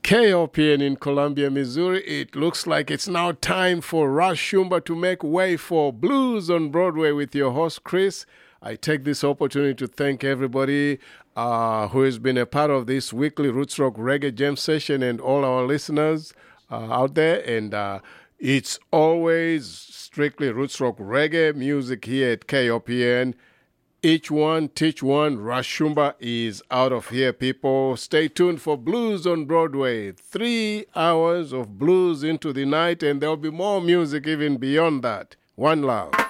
KOPN in Columbia, Missouri. It looks like it's now time for Rush Shumba to make way for Blues on Broadway with your host, Chris. I take this opportunity to thank everybody who has been a part of this weekly Roots Rock Reggae Jam session and all our listeners out there. And it's always strictly Roots Rock Reggae music here at KOPN. Each one, teach one. Rush Shumba is out of here, people. Stay tuned for Blues on Broadway. 3 hours of blues into the night, and there'll be more music even beyond that. One love.